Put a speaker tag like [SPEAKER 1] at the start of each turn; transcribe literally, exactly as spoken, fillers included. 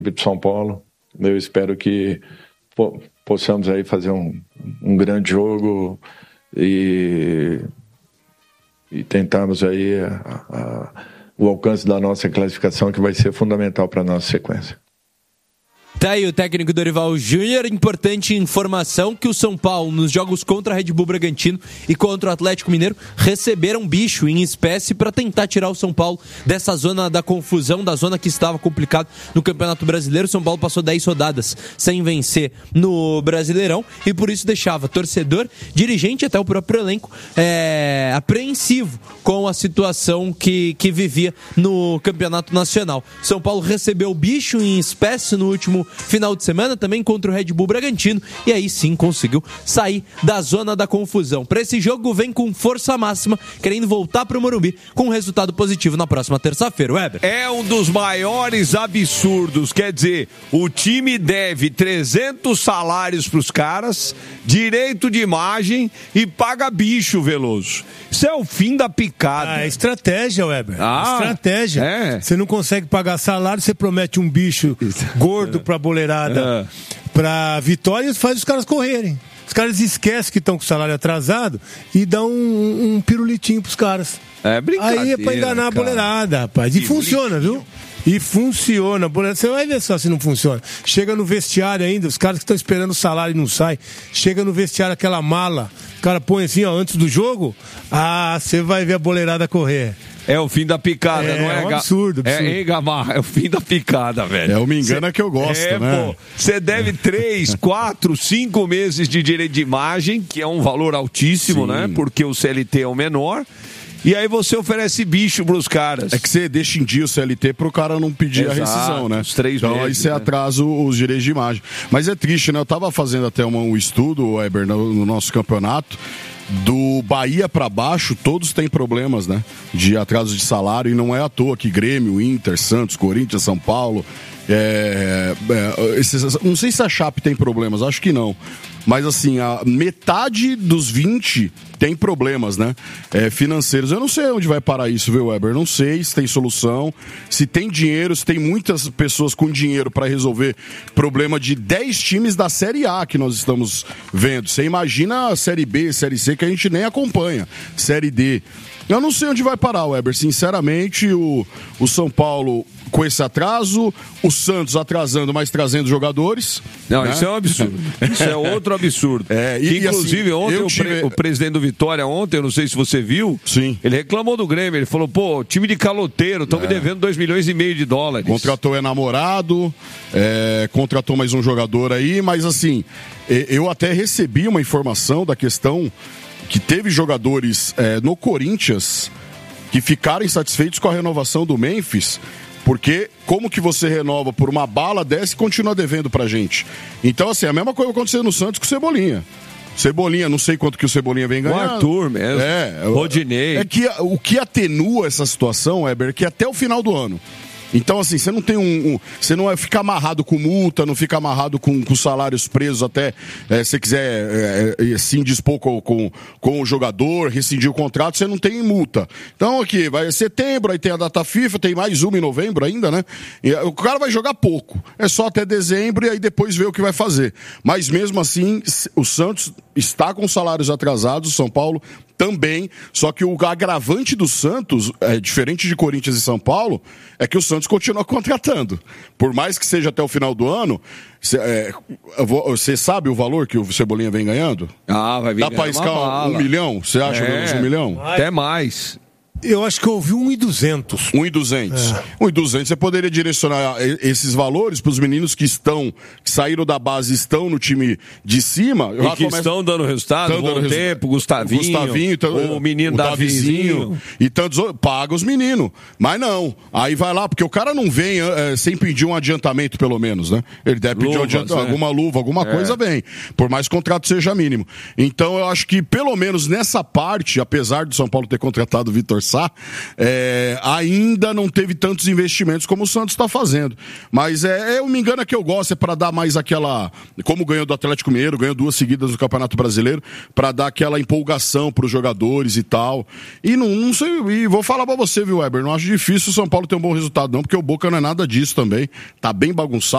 [SPEAKER 1] de São Paulo. Eu espero que po- possamos aí fazer um, um grande jogo e, e tentarmos aí a, a, o alcance da nossa classificação, que vai ser fundamental para a nossa sequência.
[SPEAKER 2] Tá aí o técnico Dorival Júnior. Importante informação que o São Paulo, nos jogos contra a Red Bull Bragantino e contra o Atlético Mineiro, receberam bicho em espécie para tentar tirar o São Paulo dessa zona da confusão, da zona que estava complicada no Campeonato Brasileiro. O São Paulo passou dez rodadas sem vencer no Brasileirão e por isso deixava torcedor, dirigente, até o próprio elenco, é, apreensivo com a situação que, que vivia no Campeonato Nacional. São Paulo recebeu bicho em espécie no último final de semana, também contra o Red Bull Bragantino, e aí sim conseguiu sair da zona da confusão. Para esse jogo vem com força máxima, querendo voltar para o Morumbi com um resultado positivo na próxima terça-feira. Weber.
[SPEAKER 3] É um dos maiores absurdos, quer dizer, o time deve trezentos salários para os caras, direito de imagem e paga bicho, Veloso. Isso é o fim da picada.
[SPEAKER 4] Ah, é estratégia, Weber.
[SPEAKER 3] Ah,
[SPEAKER 4] estratégia.
[SPEAKER 3] É.
[SPEAKER 4] Você não consegue pagar salário, você promete um bicho gordo pra boleirada, é. pra vitória e faz os caras correrem. Os caras esquecem que estão com o salário atrasado e dão um, um pirulitinho pros caras.
[SPEAKER 3] É brincadeira.
[SPEAKER 4] Aí é pra enganar a boleirada, rapaz. E funciona, viu? E funciona. Você vai ver só se não funciona. Chega no vestiário ainda, os caras que estão esperando o salário e não saem. Chega no vestiário aquela mala, o cara põe assim, ó, antes do jogo. Ah, você vai ver a boleirada correr.
[SPEAKER 3] É o fim da picada,
[SPEAKER 4] é,
[SPEAKER 3] não é?
[SPEAKER 4] É um absurdo, absurdo.
[SPEAKER 3] É, hein, Gamarra? É o fim da picada, velho.
[SPEAKER 5] É o me engana cê, que eu gosto,
[SPEAKER 3] é,
[SPEAKER 5] né?
[SPEAKER 3] Você deve três, quatro, cinco meses de direito de imagem, que é um valor altíssimo, Sim. né? Porque o C L T é o menor. E aí você oferece bicho pros caras.
[SPEAKER 5] É que você deixa em dia o C L T pro cara não pedir Exato, a rescisão, né?
[SPEAKER 3] Os três
[SPEAKER 5] então
[SPEAKER 3] meses,
[SPEAKER 5] aí você
[SPEAKER 3] né?
[SPEAKER 5] atrasa os direitos de imagem. Mas é triste, né? Eu tava fazendo até uma, um estudo, Weber, no, no nosso campeonato. Do Bahia pra baixo, todos têm problemas, né? De atraso de salário, e não é à toa que Grêmio, Inter, Santos, Corinthians, São Paulo. É, é, esses, não sei se a Chape tem problemas, acho que não. Mas assim, a metade dos vinte tem problemas, né? É, financeiros. Eu não sei onde vai parar isso, viu, Weber? Não sei se tem solução, se tem dinheiro, se tem muitas pessoas com dinheiro para resolver problema de dez times da Série A que nós estamos vendo. Você imagina a Série B, Série C, que a gente nem acompanha. Série D. Eu não sei onde vai parar, Weber. Sinceramente, o, o São Paulo com esse atraso, o Santos atrasando, mas trazendo jogadores.
[SPEAKER 3] Não,
[SPEAKER 5] né?
[SPEAKER 3] Isso é um absurdo. Isso é outro absurdo.
[SPEAKER 5] É, e,
[SPEAKER 3] que, inclusive,
[SPEAKER 5] e assim,
[SPEAKER 3] ontem o,
[SPEAKER 5] tive...
[SPEAKER 3] pre, o presidente do Vitória, ontem, eu não sei se você viu,
[SPEAKER 5] Sim.
[SPEAKER 3] ele reclamou do Grêmio. Ele falou, pô, time de caloteiro, estão é. me devendo dois milhões e meio de dólares.
[SPEAKER 5] Contratou é namorado, é, contratou mais um jogador aí, mas assim, eu até recebi uma informação da questão que teve jogadores é, no Corinthians que ficaram insatisfeitos com a renovação do Memphis, porque como que você renova por uma bala dessa e continua devendo pra gente? Então, assim, a mesma coisa aconteceu no Santos com o Cebolinha. Cebolinha, não sei quanto que o Cebolinha vem ganhando.
[SPEAKER 3] O Arthur mesmo,
[SPEAKER 5] é,
[SPEAKER 3] Rodinei.
[SPEAKER 5] É que o que atenua essa situação, Weber, é que até o final do ano. Então, assim, você não tem um, um. Você não fica amarrado com multa, não fica amarrado com, com salários presos até é, se quiser é, é, se indispor com, com, com o jogador, rescindir o contrato, você não tem multa. Então, aqui, vai setembro, aí tem a data FIFA, tem mais uma em novembro ainda, né? E, o cara vai jogar pouco. É só até dezembro e aí depois vê o que vai fazer. Mas mesmo assim, o Santos está com salários atrasados, o São Paulo também, só que o agravante do Santos, é, diferente de Corinthians e São Paulo, é que o Santos continua contratando. Por mais que seja até o final do ano, você é, sabe o valor que o Cebolinha vem ganhando?
[SPEAKER 3] Ah, vai vir.
[SPEAKER 5] Dá pra iscar um milhão? Você acha
[SPEAKER 3] é,
[SPEAKER 5] menos um milhão?
[SPEAKER 3] Até mais.
[SPEAKER 4] Eu acho que eu ouvi um e duzentos.
[SPEAKER 5] um e duzentos. É. um e duzentos. Você poderia direcionar esses valores para os meninos que estão, que saíram da base, estão no time de cima.
[SPEAKER 3] E que começa... estão dando resultado,
[SPEAKER 5] estão
[SPEAKER 3] bom
[SPEAKER 5] dando
[SPEAKER 3] tempo, Gustavinho,
[SPEAKER 5] Gustavinho tá,
[SPEAKER 3] o menino
[SPEAKER 5] o
[SPEAKER 3] Davizinho.
[SPEAKER 5] Davizinho. E tantos outros. Paga os meninos. Mas não. Aí vai lá, porque o cara não vem é, sem pedir um adiantamento, pelo menos, né? Ele deve pedir Luvas, um adiantamento, né? Alguma luva, alguma é. coisa vem. Por mais que o contrato seja mínimo. Então eu acho que, pelo menos nessa parte, apesar do São Paulo ter contratado o Vitor Sá, é, É, ainda não teve tantos investimentos como o Santos está fazendo. Mas é, é, me engano, é que eu gosto, é para dar mais aquela. Como ganhou do Atlético Mineiro, ganhou duas seguidas do Campeonato Brasileiro, para dar aquela empolgação para os jogadores e tal. E não, não sei, e vou falar para você, viu, Weber? Não acho difícil o São Paulo ter um bom resultado, não, porque o Boca não é nada disso também. Tá bem bagunçado.